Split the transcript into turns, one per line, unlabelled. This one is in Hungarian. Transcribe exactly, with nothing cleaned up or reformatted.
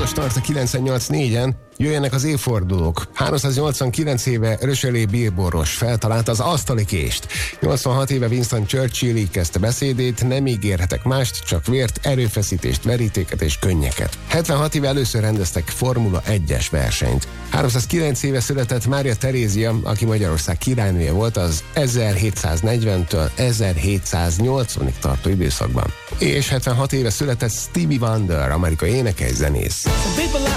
most tart a kilencvennyolc négyen, jöjjenek az évfordulók. háromszáznyolcvankilenc éve Rochelle bírboros feltalálta az asztalikést. nyolcvanhat éve Winston Churchill így kezdte beszédét, nem ígérhetek mást, csak vért, erőfeszítést, verítéket és könnyeket. hetvenhat éve először rendeztek Formula egyes versenyt. háromszázkilenc éve született Mária Terézia, aki Magyarország királynője volt az ezerhétszáznegyventől ezerhétszáznyolcvanig tartó időszakban. És hetvenhat éve született Stevie Wonder, amerikai énekes zenész.